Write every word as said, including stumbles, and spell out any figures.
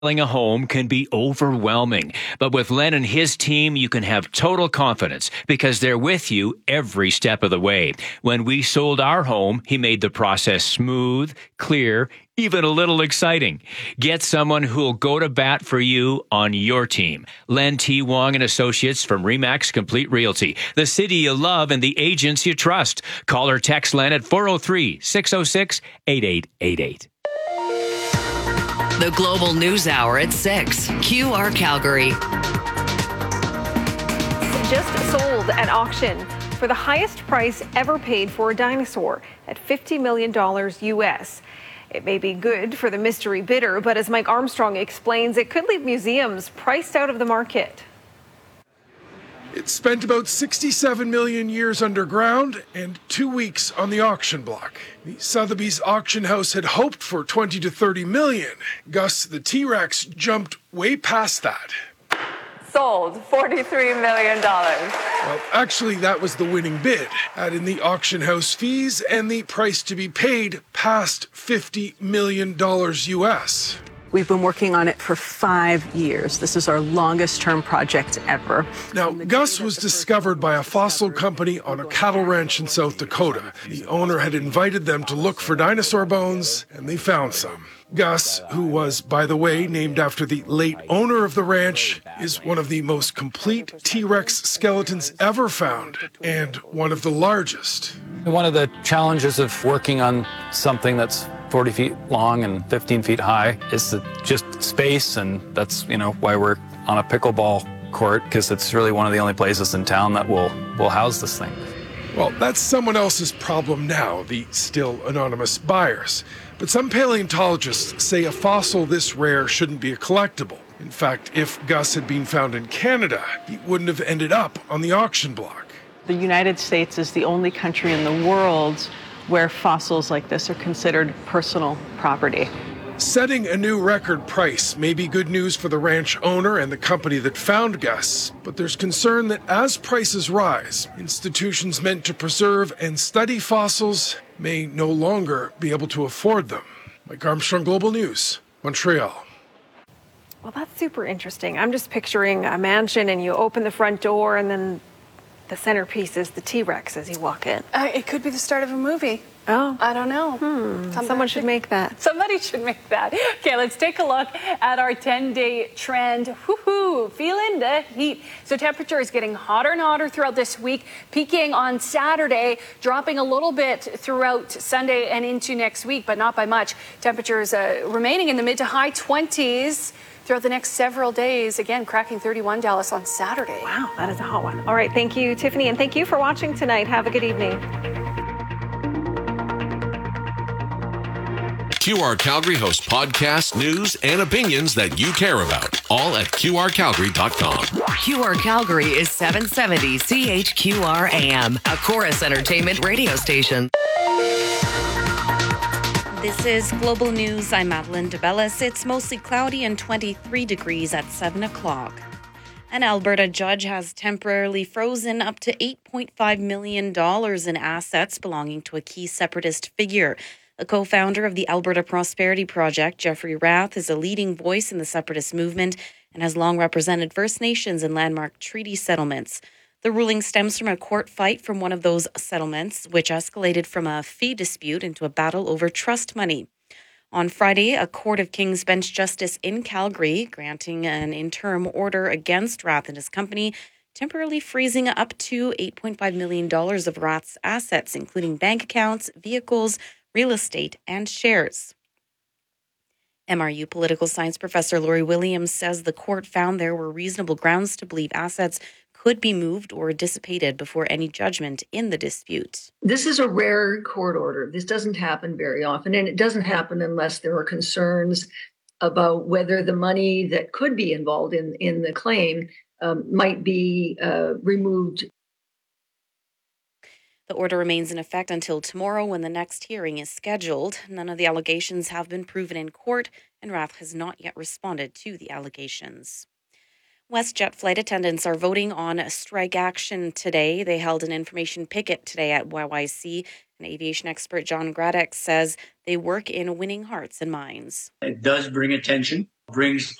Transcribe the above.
Selling a home can be overwhelming, but with Len and his team, you can have total confidence because they're with you every step of the way. When we sold our home, he made the process smooth, clear, even a little exciting. Get someone who'll go to bat for you on your team. Len T. Wong and Associates from Remax Complete Realty, the city you love and the agents you trust. Call or text Len at four oh three, six oh six, eight eight eight eight. The Global News Hour at six. Q R Calgary. Just sold at auction for the highest price ever paid for a dinosaur at fifty million dollars U S. It may be good for the mystery bidder, but as Mike Armstrong explains, it could leave museums priced out of the market. It spent about sixty-seven million years underground and two weeks on the auction block. The Sotheby's auction house had hoped for twenty to thirty million. Gus the T-Rex jumped way past that. Sold forty-three million dollars. Well, actually, that was the winning bid. Add in the auction house fees and the price to be paid past fifty million dollars U S. We've been working on it for five years. This is our longest term project ever. Now, Gus was discovered by a fossil company on a cattle ranch in South Dakota. The owner had invited them to look for dinosaur bones, and they found some. Gus, who was, by the way, named after the late owner of the ranch, is one of the most complete T-Rex skeletons ever found, and one of the largest. One of the challenges of working on something that's forty feet long and fifteen feet high is the just space, and that's, you know, why we're on a pickleball court, because it's really one of the only places in town that will will house this thing. Well, that's someone else's problem now, the still anonymous buyers. But some paleontologists say a fossil this rare shouldn't be a collectible. In fact, if Gus had been found in Canada, he wouldn't have ended up on the auction block. The United States is the only country in the world where fossils like this are considered personal property. Setting a new record price may be good news for the ranch owner and the company that found Gus, but there's concern that as prices rise, institutions meant to preserve and study fossils may no longer be able to afford them. Mike Armstrong, Global News, Montreal. Well, that's super interesting. I'm just picturing a mansion and you open the front door and then the centerpiece is the T-Rex as you walk in. Uh, it could be the start of a movie. Oh. I don't know. Hmm. Someone should make that. Somebody should make that. Okay, let's take a look at our ten-day trend. Woo-hoo, feeling the heat. So temperature is getting hotter and hotter throughout this week, peaking on Saturday, dropping a little bit throughout Sunday and into next week, but not by much. Temperatures uh, remaining in the mid to high twenties. Throughout the next several days, again, cracking thirty-one Dallas on Saturday. Wow, that is a hot one. All right, thank you, Tiffany, and thank you for watching tonight. Have a good evening. Q R Calgary hosts podcasts, news, and opinions that you care about. All at Q R Calgary dot com. Q R Calgary is seven seventy C H Q R A M, a Chorus Entertainment radio station. This is Global News. I'm Madeline DeBellis. It's mostly cloudy and twenty-three degrees at seven o'clock. An Alberta judge has temporarily frozen up to eight point five million dollars in assets belonging to a key separatist figure. A co-founder of the Alberta Prosperity Project, Jeffrey Rath, is a leading voice in the separatist movement and has long represented First Nations in landmark treaty settlements. The ruling stems from a court fight from one of those settlements, which escalated from a fee dispute into a battle over trust money. On Friday, a Court of King's Bench justice in Calgary granting an interim order against Rath and his company, temporarily freezing up to eight point five million dollars of Rath's assets, including bank accounts, vehicles, real estate, and shares. M R U political science professor Laurie Williams says the court found there were reasonable grounds to believe assets could be moved or dissipated before any judgment in the dispute. This is a rare court order. This doesn't happen very often, and it doesn't happen unless there are concerns about whether the money that could be involved in, in the claim um, might be uh, removed. The order remains in effect until tomorrow when the next hearing is scheduled. None of the allegations have been proven in court, and Rath has not yet responded to the allegations. WestJet flight attendants are voting on strike action today. They held an information picket today at Y Y C, and aviation expert John Gradek says they work in winning hearts and minds. It does bring attention brings